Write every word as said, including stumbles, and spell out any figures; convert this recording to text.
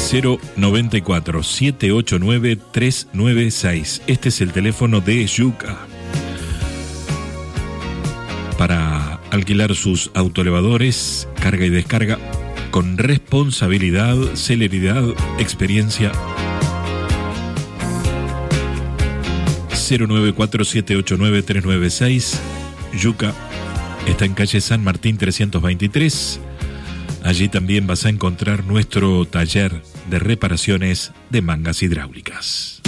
cero noventa y cuatro, siete ocho nueve, tres nueve seis. Este es el teléfono de Yuca. Para alquilar sus autoelevadores, carga y descarga con responsabilidad, celeridad, experiencia. cero nueve cuatro, siete ocho nueve, tres nueve seis. Yuca está en calle San Martín trescientos veintitrés. Allí también vas a encontrar nuestro taller de reparaciones de mangas hidráulicas.